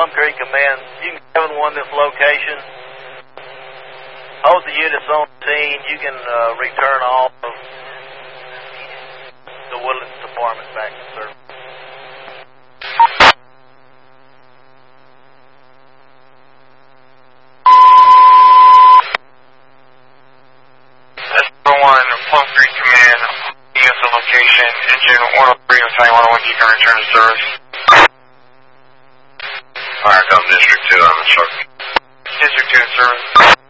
Plum Creek Command. You can 7-1 this location. Hold the units on scene. You can return all of the Woodlands Department back to service. Plum Creek Command, ESO location, engine 103 and Battalion 101, you can return to service. Fire District 2, I'm in District 2 in service.